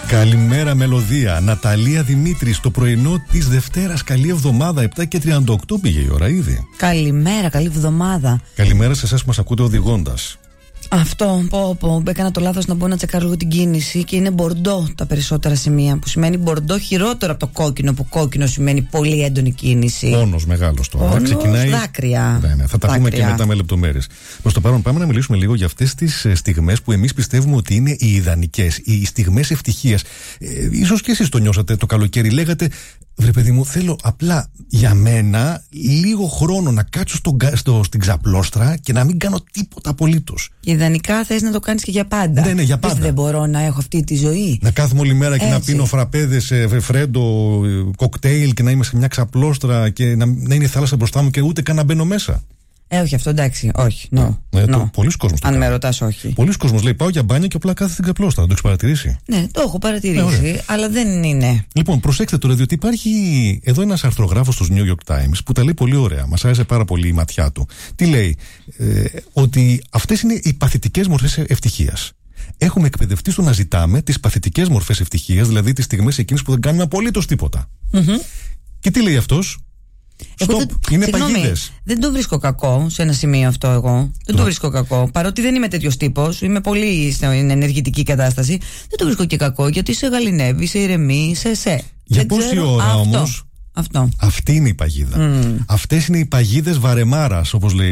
Καλημέρα μελωδία. Ναταλία Δημήτρη, στο πρωινό της Δευτέρας. Καλή εβδομάδα. 7:38 πήγε η ώρα ήδη. Καλημέρα, καλή εβδομάδα. Καλημέρα σε εσάς που μας ακούτε οδηγώντας. Αυτό, έκανα το λάθος να μπω να τσεκάρω λίγο την κίνηση και είναι μπορντό τα περισσότερα σημεία. Που σημαίνει μπορντό χειρότερο από το κόκκινο, που κόκκινο σημαίνει πολύ έντονη κίνηση. Πόνος μεγάλος τώρα. Πόνος, ξεκινάει. Δάκρυα. Ναι, θα τα πούμε και μετά με λεπτομέρειες. Προς το παρόν, πάμε να μιλήσουμε λίγο για αυτές τις στιγμές που εμείς πιστεύουμε ότι είναι οι ιδανικές, οι στιγμές ευτυχίας. Ίσως και εσείς το νιώσατε το καλοκαίρι. Λέγατε, βρε παιδί μου, θέλω απλά για μένα λίγο χρόνο να κάτσω στην ξαπλώστρα και να μην κάνω τίποτα απολύτως. Ιδανικά θες να το κάνεις και για πάντα. Ναι, για πάντα. Δεν μπορώ να έχω αυτή τη ζωή. Να κάθομαι όλη μέρα και να πίνω φραπέδες, φρέντο, κοκτέιλ και να είμαι σε μια ξαπλώστρα και να είναι η θάλασσα μπροστά μου και ούτε καν να μπαίνω μέσα. Όχι, αυτό εντάξει, όχι. Πολλοί κόσμος το Αν κάνει. με ρωτάς, όχι. Πολλοί κόσμος λέει πάω για μπάνια και απλά κάθεται στην ξαπλώστρα. Το έχεις παρατηρήσει? Ναι, το έχω παρατηρήσει, αλλά δεν είναι. Λοιπόν, προσέξτε τώρα, διότι υπάρχει εδώ ένας αρθρογράφος του New York Times που τα λέει πολύ ωραία. Μας άρεσε πάρα πολύ η ματιά του. Τι λέει? Ότι αυτές είναι οι παθητικές μορφές ευτυχίας. Έχουμε εκπαιδευτεί στο να ζητάμε τις παθητικές μορφές ευτυχίας, δηλαδή τις στιγμές εκείνες που δεν κάνουμε απολύτως τίποτα. Και τι λέει αυτός? Είναι παγίδες. Δεν το βρίσκω κακό σε ένα σημείο αυτό εγώ. Δεν το βρίσκω κακό. Παρότι δεν είμαι τέτοιος τύπος, είμαι πολύ στην ενεργητική κατάσταση. Δεν το βρίσκω και κακό, γιατί σε γαληνεύει, σε ηρεμεί, σε. Για πόση ώρα όμως? Αυτό. Αυτή είναι η παγίδα. Αυτές είναι οι παγίδες βαρεμάρας, όπως λέει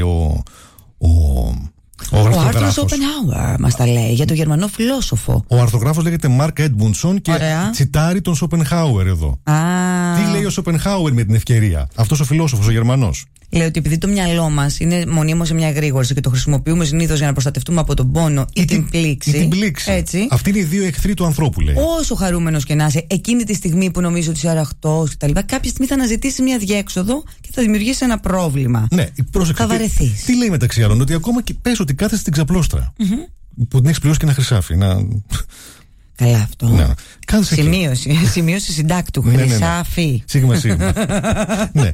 ο Άρθρο Σόπενχάουερ μας τα λέει, για τον Γερμανό φιλόσοφο. Ο αρθρογράφος λέγεται Μάρκ Έντμουντσον και τσιτάρει τον Σόπενχάουερ εδώ. Τι λέει ο Σόπενχάουερ με την ευκαιρία? Αυτός ο φιλόσοφος, ο Γερμανός. Λέει ότι επειδή το μυαλό μας είναι μονίμως σε μια εγρήγορση και το χρησιμοποιούμε συνήθως για να προστατευτούμε από τον πόνο ή την πλήξη. Έτσι. Αυτοί είναι οι δύο εχθροί του ανθρώπου, λέει. Όσο χαρούμενος και να είσαι, εκείνη τη στιγμή που νομίζει ότι είσαι αραχτός κτλ., κάποια στιγμή θα αναζητήσει μια διέξοδο και θα δημιουργήσει ένα πρόβλημα. Ναι, πρόσεξε. Θα βαρεθείς. Τι λέει μεταξύ άλλων? Ότι ακόμα και πες ότι κάθεσαι στην ξαπλώστρα. Που την έχεις πληρώσει και ένα χρυσάφι. Καλά αυτό. Ναι. Σημείωση συντάκτου. Χρυσάφι. Σίγμα. Ναι.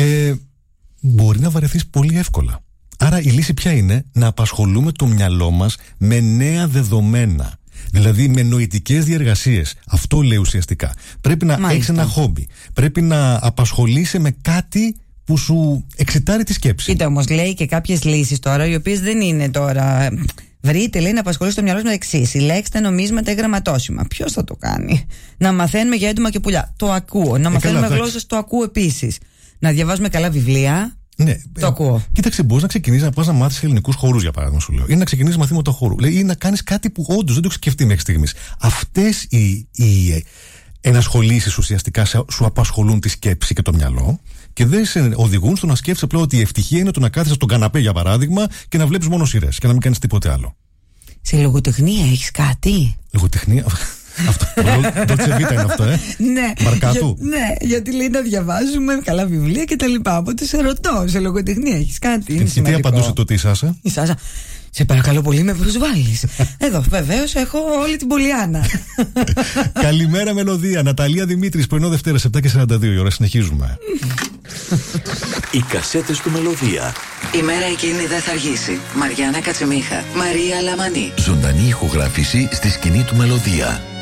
Μπορεί να βαρεθείς πολύ εύκολα. Άρα η λύση ποια είναι? Να απασχολούμε το μυαλό μας με νέα δεδομένα. Δηλαδή με νοητικές διεργασίες. Αυτό λέει ουσιαστικά. Πρέπει να έχεις ένα χόμπι. Πρέπει να απασχολείσαι με κάτι που σου εξητάρει τη σκέψη. Κοίτα όμως, λέει και κάποιες λύσεις τώρα, οι οποίες δεν είναι τώρα. Βρείτε, λέει, να απασχολήσει το μυαλό με εξής: συλλέξτε νομίσματα ή γραμματόσημα. Ποιος θα το κάνει? Να μαθαίνουμε για έντομα και πουλιά. Το ακούω. Να μαθαίνουμε γλώσσες. Το ακούω επίσης. Να διαβάζουμε καλά βιβλία. Ναι, το ακούω. Κοίταξε, μπορείς να ξεκινήσεις να πας να μάθεις ελληνικούς χορούς, για παράδειγμα, σου λέω. Ή να ξεκινήσεις μαθήματα χορού. Ή να κάνεις κάτι που όντως δεν το έχεις σκεφτεί μέχρι στιγμής. Αυτές οι ενασχολήσεις ουσιαστικά σου απασχολούν τη σκέψη και το μυαλό και δεν σε οδηγούν στο να σκέφτεσαι πλέον ότι η ευτυχία είναι το να κάθεσαι στον καναπέ, για παράδειγμα, και να βλέπεις μόνο σειρές και να μην κάνεις τίποτε άλλο. Σε λογοτεχνία έχεις κάτι? Λογοτεχνία. Αυτό. Το τσεβίτα είναι αυτό, Ναι. Μαρκάτου. Ναι, γιατί λέει να διαβάζουμε καλά βιβλία και τα λοιπά. Οπότε σε ρωτώ, σε λογοτεχνία έχεις κάτι? Και τι απαντούσε τότε η Σάσα? Η Σάσα, σε παρακαλώ πολύ, με προσβάλλεις. Εδώ βεβαίως έχω όλη την Πολιάνα. Καλημέρα μελωδία. Ναταλία Δημήτρης, πρωινό Δευτέρα, 7:42 η ώρα. Συνεχίζουμε. Οι κασέτες του Μελωδία. Η μέρα εκείνη δεν θα αργήσει. Μαριάννα Κατσιμίχα, Μαρία Λαμανή. Ζωντανή ηχογράφηση στη σκηνή του Μελωδία.